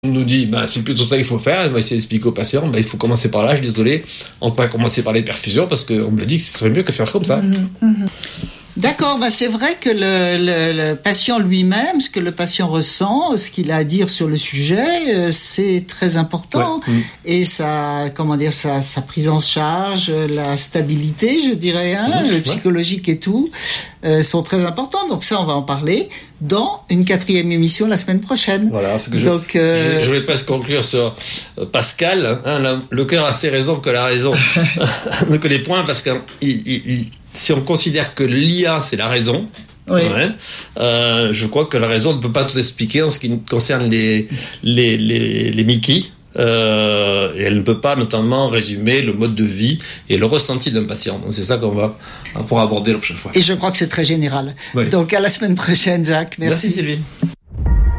On nous dit, c'est plutôt ça qu'il faut faire, on va essayer d'expliquer aux patients, il faut commencer par là, je suis désolé, on ne peut pas commencer par les perfusions parce qu'on me dit que ce serait mieux que faire comme ça. D'accord, c'est vrai que le patient lui-même, ce que le patient ressent, ce qu'il a à dire sur le sujet, c'est très important. Ouais. Et sa prise en charge, la stabilité, je dirais, le psychologique et tout, sont très importants. Donc ça, on va en parler dans une 4e émission la semaine prochaine. Voilà, parce que je voulais presque conclure sur Pascal. Le cœur a ses raisons que la raison ne connaît point, parce que si on considère que l'IA c'est la raison, je crois que la raison ne peut pas tout expliquer en ce qui concerne les Mickey. Et elle ne peut pas notamment résumer le mode de vie et le ressenti d'un patient. Donc c'est ça qu'on va pouvoir aborder la prochaine fois. Et je crois que c'est très général. Oui. Donc à la semaine prochaine, Jacques. Merci Sylvie.